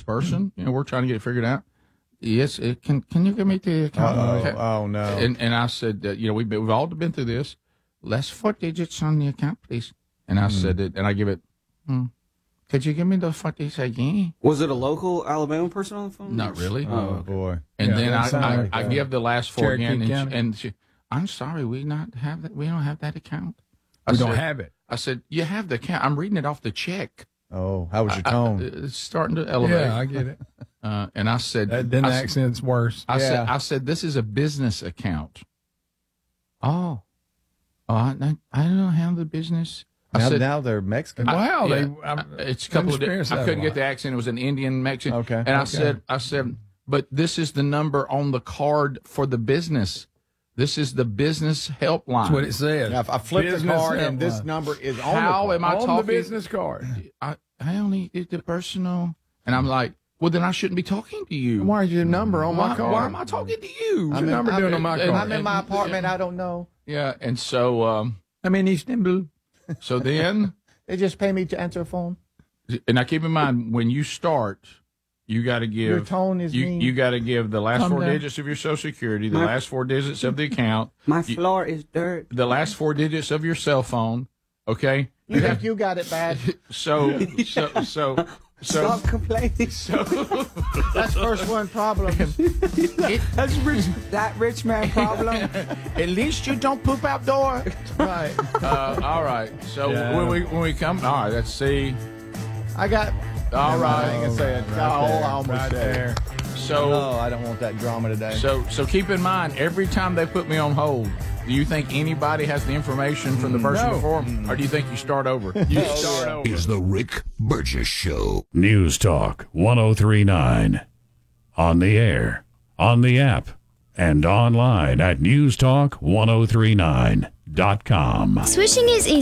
person. We're trying to get it figured out. Yes, can you give me the account? Oh no. And I said, we've all been through this. Last 4 digits on the account, please. And I said it, and I give it. Could you give me the 4 digits again? Was it a local Alabama person on the phone? Not really. Oh boy. And then that I give the last 4 Cherokee again, County. and she, I'm sorry, we don't have that account. We don't have it. I said, you have the account. I'm reading it off the check. Oh, how was your tone? It's starting to elevate. Yeah, I get it. And I said, Then the accent's worse. I said, this is a business account. Oh, I don't have the business. Now they're Mexican. Wow, It's a couple of. experienced I that couldn't a get lot. the accent. It was an Indian Mexican. Okay. And I said, but this is the number on the card for the business. This is the business helpline. That's what it says. Now, if I flip the Business card and this helpline. number is on How the am I on talking? the business card. I only did the personal, and I'm like, well, then I shouldn't be talking to you. Why is your number on my card? Why am I talking to you? What's your number doing on my card? I'm in my apartment. I don't know. Yeah, and so I'm in Istanbul. so then, They just pay me to answer a phone. and now keep in mind when you start, you got to give Your tone is mean. you got to give the last Calm 4 down. digits of your Social Security, the last 4 digits of the account, My floor is dirt. the last 4 digits of your cell phone. Okay, You think you got it bad? so Stop complaining. That's first one problem. That's that rich man problem. at least you don't poop outdoor. Right. All right. So Yeah. when we come, all right. Let's see. I got. All I right. ain't gonna say it. Right I there, almost right said there. it. So No, I don't want that drama today. so keep in mind every time they put me on hold. Do you think anybody has the information from the person No. before, or do you think you start over? You start over. Is the Rick Burgess Show. News Talk 1039. On the air, on the app, and online at newstalk1039.com. Switching is easy.